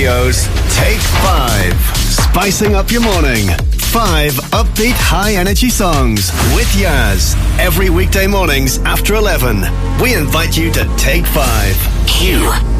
Radio's Take 5. Spicing up your morning. 5 upbeat, high-energy songs with Yaz. Every weekday mornings after 11. We invite you to Take 5. Q.